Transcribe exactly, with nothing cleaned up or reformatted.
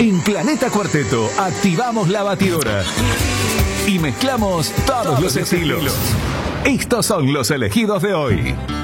En Planeta Cuarteto activamos la batidora y mezclamos todos, todos los estilos. estilos. Estos son los elegidos de hoy.